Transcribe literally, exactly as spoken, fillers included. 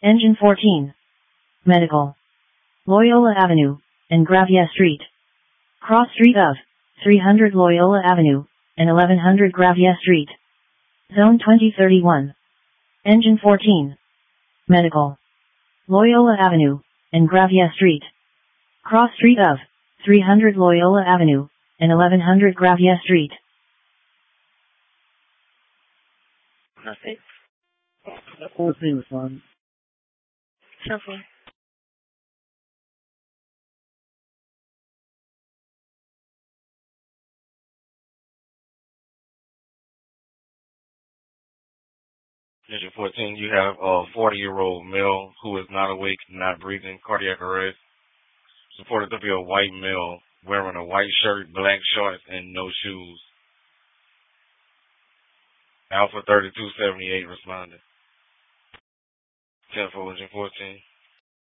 Engine fourteen. Medical. Loyola Avenue, and Gravia Street. Cross street of three hundred Loyola Avenue, and eleven hundred Gravia Street. Zone twenty thirty-one. Engine fourteen. Medical. Loyola Avenue, and Gravia Street. Cross street of three hundred Loyola Avenue, and eleven hundred Gravia Street. Nothing. fourteen was fine. Simple. Engine fourteen, you have a forty-year-old male who is not awake, not breathing, cardiac arrest. Reported to be a white male wearing a white shirt, black shorts, and no shoes. Alpha thirty-two seventy-eight responded. ten four, Engine fourteen.